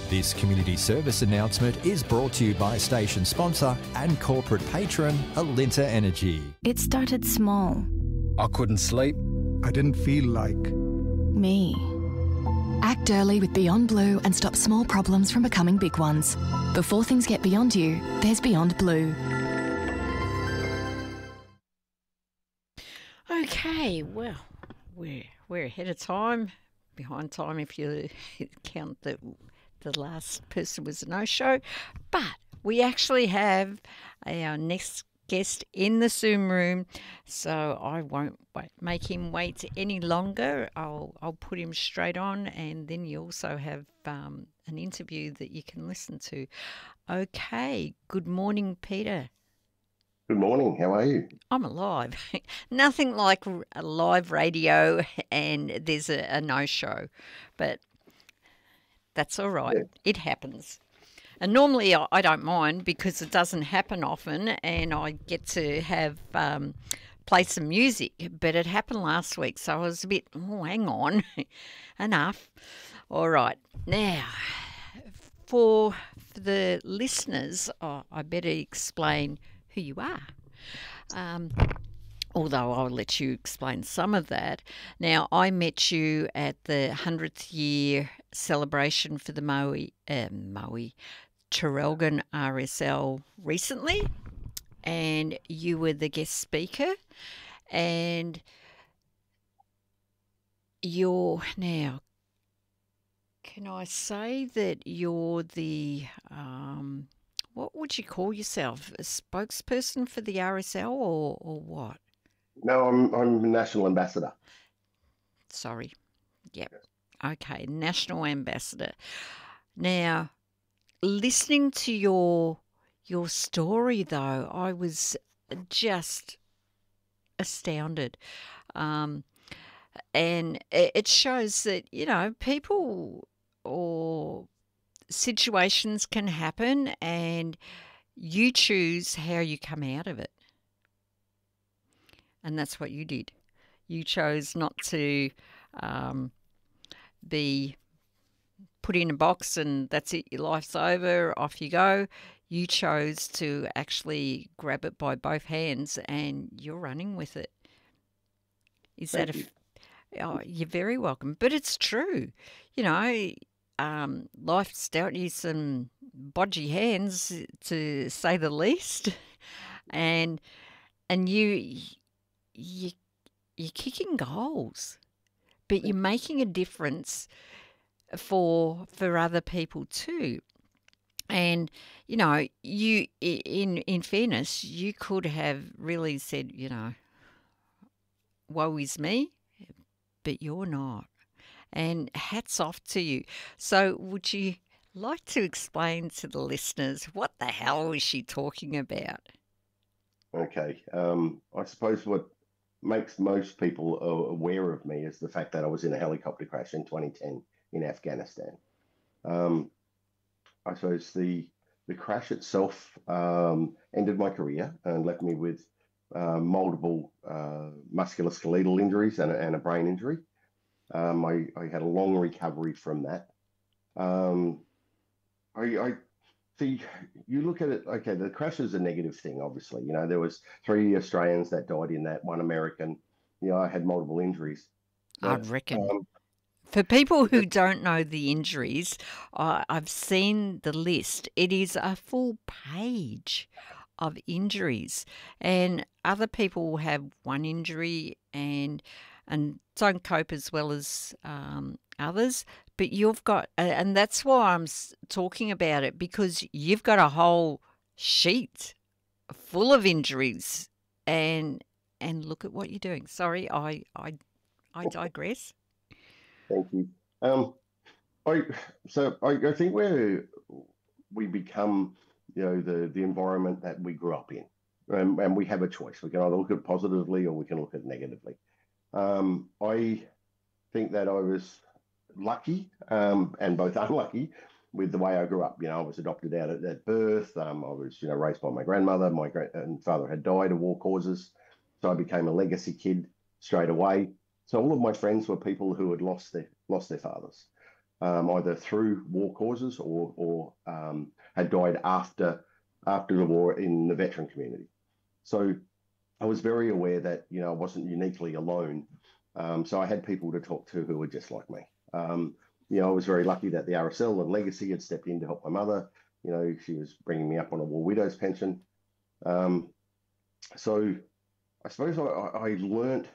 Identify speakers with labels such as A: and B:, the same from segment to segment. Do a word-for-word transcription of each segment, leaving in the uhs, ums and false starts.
A: This community service announcement is brought to you by station sponsor and corporate patron Alinta Energy.
B: It started small.
C: I couldn't sleep.
D: I didn't feel like
B: Me. Act early with Beyond Blue and stop small problems from becoming big ones. Before things get beyond you, there's Beyond Blue.
E: Okay, well, we're we're ahead of time, behind time if you count that the last person was a no-show, but we actually have our next guest in the Zoom room, so I won't wait, make him wait any longer. I'll I'll put him straight on, and then you also have um, an interview that you can listen to. Okay, good morning, Peter.
F: Good morning. How are you?
E: I'm alive. Nothing like a live radio and there's a, a no-show, but that's all right. Yeah. It happens. And normally I, I don't mind because it doesn't happen often and I get to have um, play some music, but it happened last week, so I was a bit, oh, hang on, enough. All right. Now, for, for the listeners, oh, I better explain who you are. Um, although I'll let you explain some of that. Now, I met you at the hundredth year celebration for the Maui, uh, Maui Traralgon R S L recently, and you were the guest speaker, and you're now, can I say that you're the... Um, what would you call yourself? A spokesperson for the R S L or, or what?
F: No, I'm I'm a national ambassador.
E: Sorry. Yep. Okay, national ambassador. Now, listening to your your story though, I was just astounded. Um, and it shows that, you know, people or situations can happen and you choose how you come out of it. And that's what you did. You chose not to um, be put in a box and that's it, your life's over, off you go. You chose to actually grab it by both hands and you're running with it. Is
F: Thank
E: that a...
F: you.
E: Oh, you're very welcome. But it's true. You know, Um, life's dealt you some bodgy hands, to say the least, and and you you you're kicking goals, but you're making a difference for for other people too. And you know, you in in fairness, you could have really said, you know, woe is me, but you're not. And hats off to you. So would you like to explain to the listeners what the hell is she talking about?
F: Okay. Um, I suppose what makes most people uh, aware of me is the fact that I was in a helicopter crash in twenty ten in Afghanistan. Um, I suppose the the crash itself um, ended my career and left me with uh, multiple uh, musculoskeletal injuries and a, and a brain injury. Um, I, I had a long recovery from that. Um, I, I see, you look at it, okay, the crash is a negative thing, obviously. You know, there was three Australians that died in that, one American. You know, I had multiple injuries.
E: I
F: But,
E: reckon.
F: um,
E: For people who don't know the injuries, uh, I've seen the list. It is a full page of injuries. And other people have one injury and and don't cope as well as um, others. But you've got, and that's why I'm talking about it, because you've got a whole sheet full of injuries, and and look at what you're doing. Sorry, I I I digress.
F: Thank you. Um, I so I, I think we're we become, you know, the the environment that we grew up in, and, and we have a choice. We can either look at it positively or we can look at it negatively. Um, I think that I was lucky um, and both unlucky with the way I grew up. You know, I was adopted out at, at birth. Um, I was, you know, raised by my grandmother. My grandfather had died of war causes, so I became a legacy kid straight away. So all of my friends were people who had lost their lost their fathers. um, either through war causes or or um, had died after after the war in the veteran community. So I was very aware that, you know, I wasn't uniquely alone. Um, so I had people to talk to who were just like me. Um, you know, I was very lucky that the R S L and Legacy had stepped in to help my mother. You know, she was bringing me up on a war widow's pension. Um, so I suppose I, I learnt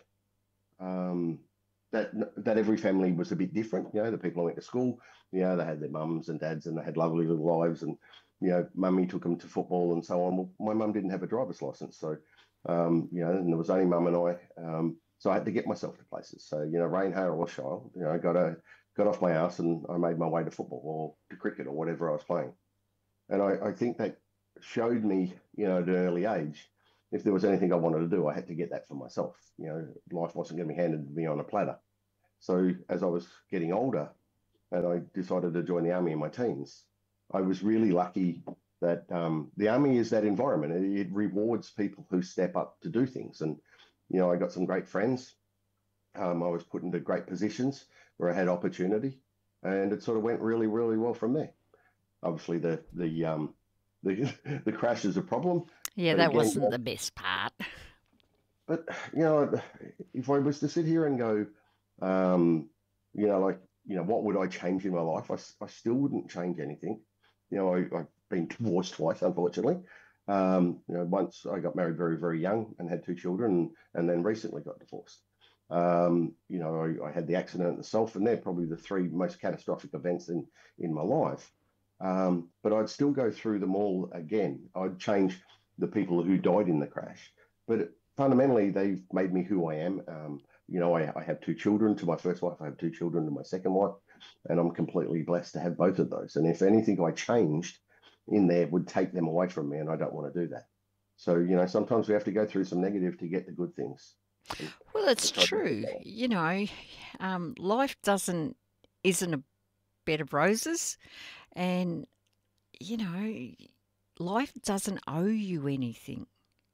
F: um, that that every family was a bit different. You know, the people I went to school, you know, they had their mums and dads and they had lovely little lives. And, you know, mummy took them to football and so on. Well, my mum didn't have a driver's license. So, um, you know, and there was only mum and I. Um, so I had to get myself to places. So, you know, rain, hail, or shine, you know, I got, a, got off my ass and I made my way to football or to cricket or whatever I was playing. And I, I think that showed me, you know, at an early age, if there was anything I wanted to do, I had to get that for myself. You know, life wasn't going to be handed to me on a platter. So as I was getting older and I decided to join the army in my teens, I was really lucky that um, the army is that environment. It, it rewards people who step up to do things. And, you know, I got some great friends. Um, I was put into great positions where I had opportunity and it sort of went really, really well from there. Obviously, the, the, um, the, the crash is a problem.
E: Yeah,
F: But
E: that
F: again,
E: wasn't the best part.
F: But, you know, if I was to sit here and go, um, you know, like, you know, what would I change in my life? I, s- I still wouldn't change anything. You know, I, I've been divorced twice, unfortunately. Um, you know, once I got married very, very young and had two children, and, and then recently got divorced. Um, you know, I, I had the accident itself, and they're probably the three most catastrophic events in, in my life. Um, but I'd still go through them all again. I'd change the people who died in the crash. But fundamentally, they've made me who I am. Um, you know, I, I have two children to my first wife. I have two children to my second wife, and I'm completely blessed to have both of those. And if anything I changed in there would take them away from me, and I don't want to do that. So, you know, sometimes we have to go through some negative to get the good things. And
E: Well,
F: I
E: it's
F: try to look at
E: true.
F: that.
E: You know, um, life doesn't isn't a bed of roses, and you know, life doesn't owe you anything.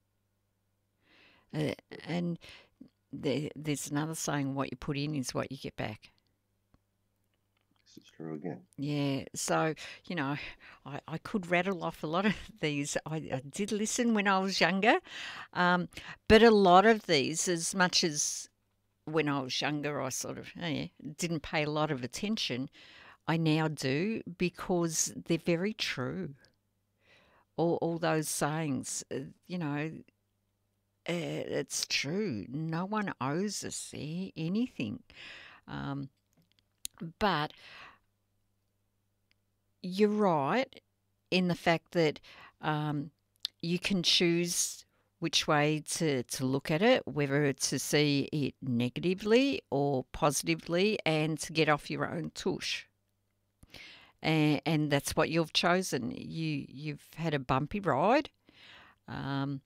E: Uh, and there, there's another saying: "What you put in is what you get back."
F: This is true again.
E: Yeah, so you know, I, I could rattle off a lot of these. I, I did listen when I was younger, um, but a lot of these, as much as when I was younger, I sort of eh, didn't pay a lot of attention. I now do because they're very true. All, all those sayings, uh, you know, uh, it's true. No one owes us a- anything. Um, but you're right in the fact that um, you can choose which way to, to look at it, whether to see it negatively or positively, and to get off your own tush. And, and that's what you've chosen. You you've had a bumpy ride, um,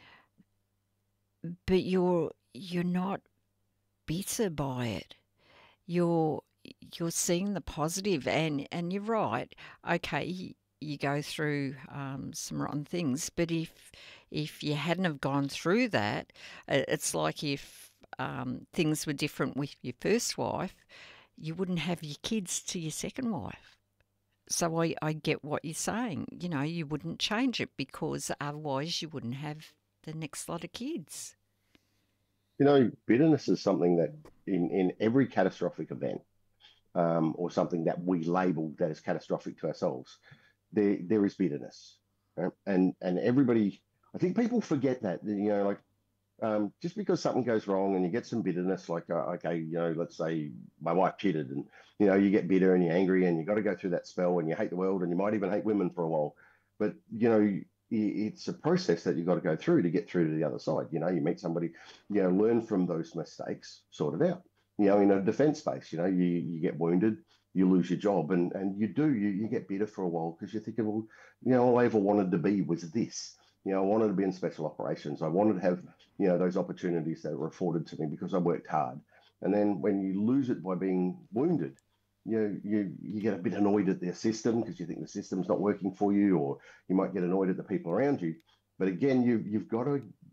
E: but you're you're not bitter by it. You're you're seeing the positive, and and you're right. Okay, you, you go through um, some rotten things, but if if you hadn't have gone through that, uh, it's like if um, things were different with your first wife, you wouldn't have your kids to your second wife. So I, I get what you're saying. You know, you wouldn't change it because otherwise you wouldn't have the next lot of kids.
F: You know, bitterness is something that in, in every catastrophic event, um, or something that we label that is catastrophic to ourselves, there there is bitterness, right? And and everybody, I think people forget that. You know, like um, just because something goes wrong and you get some bitterness, like uh, okay, you know, let's say my wife cheated, and you know, you get bitter and you're angry, and you got to go through that spell, and you hate the world, and you might even hate women for a while. But you know, it's a process that you've got to go through to get through to the other side. You know, you meet somebody, you know, learn from those mistakes, sort it out. You know, in a defense space, you know, you you get wounded, you lose your job, and and you do you you get bitter for a while because you're thinking, well, you know, all I ever wanted to be was this. You know, I wanted to be in special operations. I wanted to have, you know, those opportunities that were afforded to me because I worked hard. And then when you lose it by being wounded, you know, you you get a bit annoyed at the system because you think the system's not working for you, or you might get annoyed at the people around you. But again, you you've got to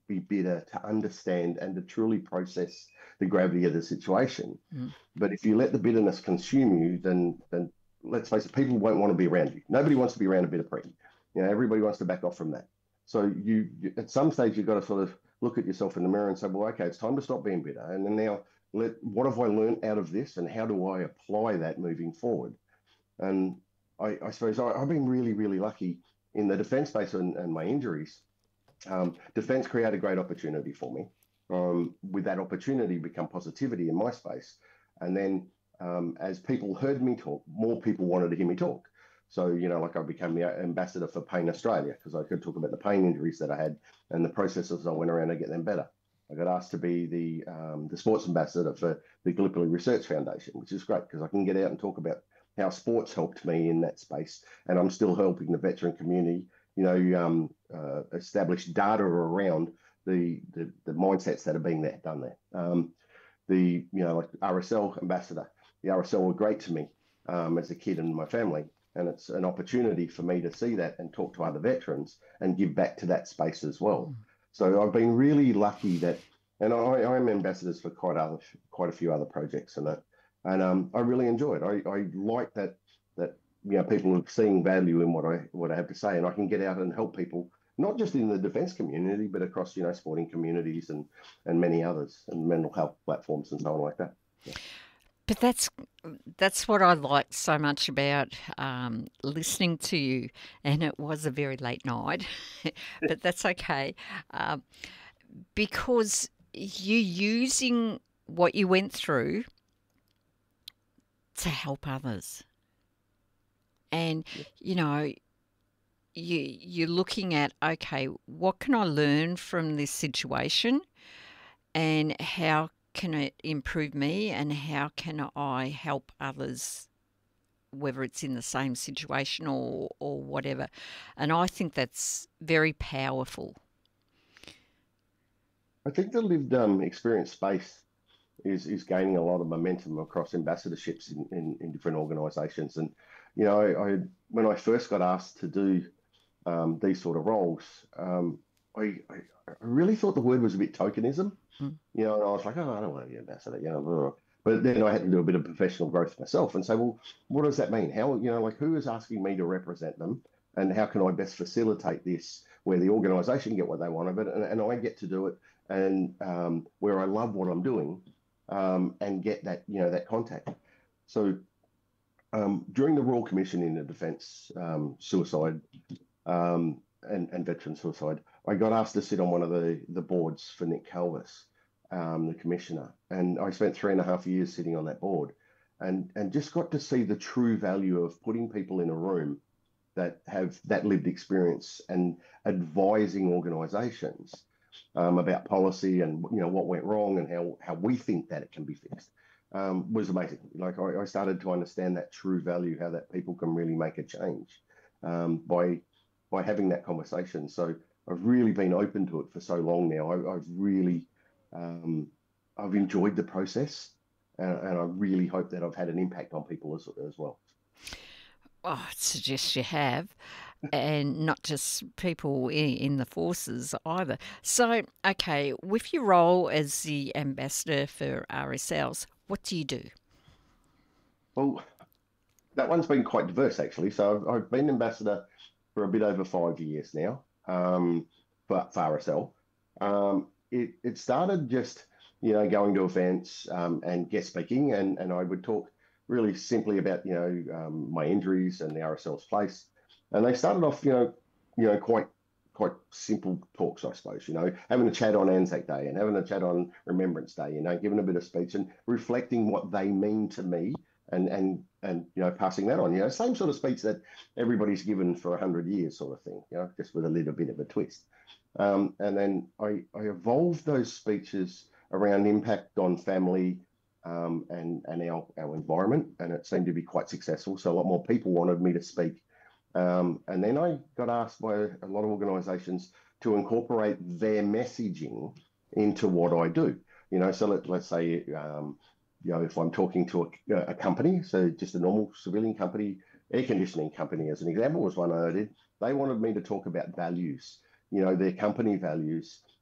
F: be bitter, to understand, and to truly process the gravity of the situation.
E: Mm.
F: But if you let the bitterness consume you, then then let's face it, people won't want to be around you. Nobody wants to be around a bitter prick. You know, everybody wants to back off from that. So you, you at some stage, you've got to sort of look at yourself in the mirror and say, well, okay, it's time to stop being bitter. And then now, let what have I learned out of this, and how do I apply that moving forward? And I, I suppose I, I've been really, really lucky in the defence space and, and my injuries. Um, defence created great opportunity for me. Um, with that opportunity become positivity in my space. And then um, as people heard me talk, more people wanted to hear me talk. So, you know, like I became the ambassador for Pain Australia because I could talk about the pain injuries that I had and the processes I went around to get them better. I got asked to be the um, the sports ambassador for the Gallipoli Research Foundation, which is great because I can get out and talk about how sports helped me in that space. And I'm still helping the veteran community, you know, um, uh, establish data around the, the the mindsets that are being there, done there. Um, the, you know, like R S L ambassador, the R S L were great to me um, as a kid and my family. And it's an opportunity for me to see that and talk to other veterans and give back to that space as well. So I've been really lucky that, and I, I am ambassadors for quite other, quite a few other projects and that, and um, I really enjoy it. I, I like that that you know people are seeing value in what I what I have to say, and I can get out and help people, not just in the defence community, but across you know sporting communities and and many others, and mental health platforms and so on like that. Yeah.
E: But that's that's what I liked so much about um, listening to you, and it was a very late night, but that's okay, um, because you're using what you went through to help others, and you know, you you're looking at, okay, what can I learn from this situation, and how can it improve me, and how can I help others, whether it's in the same situation or or whatever. And I think that's very powerful.
F: I think the lived um, experience space is is gaining a lot of momentum across ambassadorships in, in, in different organisations. And you know, I, I when I first got asked to do um, these sort of roles, um, I, I I really thought the word was a bit tokenism.
E: Mm.
F: You know, and I was like, oh, I don't want to be an ambassador, you know. But then I had to do a bit of professional growth myself and say, well, what does that mean? How, you know, like who is asking me to represent them, and how can I best facilitate this where the organisation get what they want of it, and, and I get to do it, and um, where I love what I'm doing, um, and get that, you know, that contact. So um, during the Royal Commission into Defence um, suicide um, and, and veteran suicide, I got asked to sit on one of the, the boards for Nick Calvis, um, the commissioner, and I spent three and a half years sitting on that board, and and just got to see the true value of putting people in a room that have that lived experience and advising organisations um, about policy and you know what went wrong and how how we think that it can be fixed um, was amazing. Like I, I started to understand that true value, how that people can really make a change um, by by having that conversation. So I've really been open to it for so long now. I, I've really, um, I've enjoyed the process, and, and I really hope that I've had an impact on people as, as well.
E: Oh, I suggest you have, and not just people in, in the forces either. So, okay, with your role as the ambassador for R S Ls, what do you do?
F: Well, that one's been quite diverse actually. So I've, I've been ambassador for a bit over five years now. Um, but for R S L, um, it, it started just, you know, going to events um, and guest speaking, and, and I would talk really simply about, you know, um, my injuries and the R S L's place. And they started off, you know, you know, quite quite simple talks, I suppose, you know, having a chat on Anzac Day and having a chat on Remembrance Day, you know, giving a bit of speech and reflecting what they mean to me, and and and you know, passing that on, you know, same sort of speech that everybody's given for a hundred years, sort of thing, you know, just with a little bit of a twist. Um, and then I, I evolved those speeches around impact on family um, and and our our environment, and it seemed to be quite successful. So a lot more people wanted me to speak. Um, and then I got asked by a lot of organisations to incorporate their messaging into what I do. You know, so let, let's say, um, you know, if I'm talking to a, a company, so just a normal civilian company, air conditioning company as an example was one I did, they wanted me to talk about values, you know, their company values,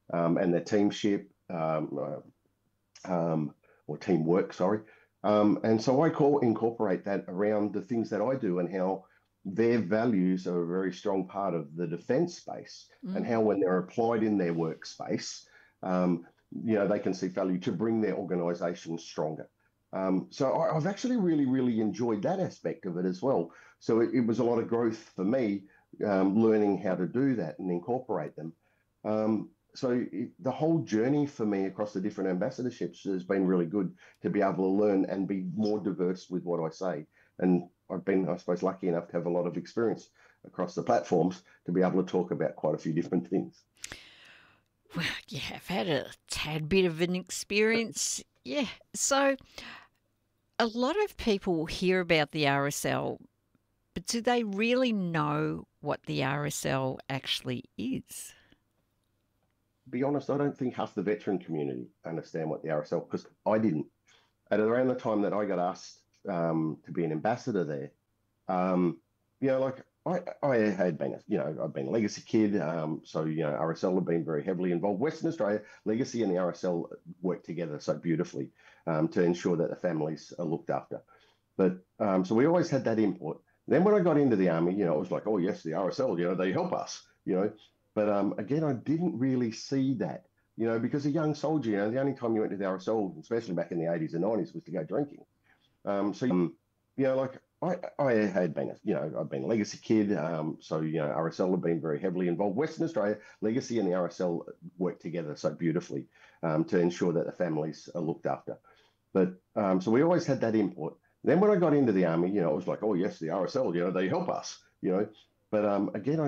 F: um, and their teamship, um, uh, um, or teamwork, sorry. Um, and so I call incorporate that around the things that I do and how their values are a very strong part of the defence space, and
E: Mm.
F: how when they're applied in their workspace, um, you know, they can see value to bring their organisation stronger. Um, so I, I've actually really, really enjoyed that aspect of it as well. So it, it was a lot of growth for me, um, learning how to do that and incorporate them. Um, so it, the whole journey for me across the different ambassadorships has been really good to be able to learn and be more diverse with what I say. And I've been, I suppose, lucky enough to have a lot of experience across the platforms to be able to talk about quite a few different things.
E: Well, you have had a tad bit of an experience. Yeah. So a lot of people hear about the R S L, but do they really know what the R S L actually is?
F: To be honest, I don't think half the veteran community understand what the R S L, because I didn't. At around the time that I got asked um, to be an ambassador there, um, you know, like I, I had been, a, you know, I've been a legacy kid, um, so you know, R S L have been very heavily involved. Western Australia, legacy and the R S L work together so beautifully um, to ensure that the families are looked after. But um, so we always had that input. Then when I got into the army, you know, it was like, oh yes, the R S L, you know, they help us, you know. But um, again, I didn't really see that, you know, because a young soldier, you know, the only time you went to the R S L, especially back in the eighties and nineties, was to go drinking. Um, so, um, you know, like I, I had been, a, you know, I've been a legacy kid. Um, so, you know, R S L have been very heavily involved. Western Australia, legacy and the R S L work together so beautifully um, to ensure that the families are looked after. But um, so we always had that input. Then when I got into the army, you know, it was like, oh yes, the R S L, you know, they help us, you know. But um, again, I